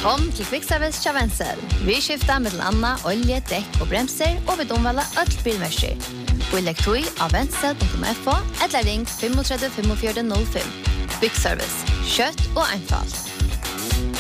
Velkommen til Kvickservice til Wenzel. Vi skifter med Anna, olje, dekk og bremser, og vi omvalder alt bilmersker. Og elektoi av Wenzel.fo, eller ring 35 45 05. Kvickservice. Kjøtt og einfalt.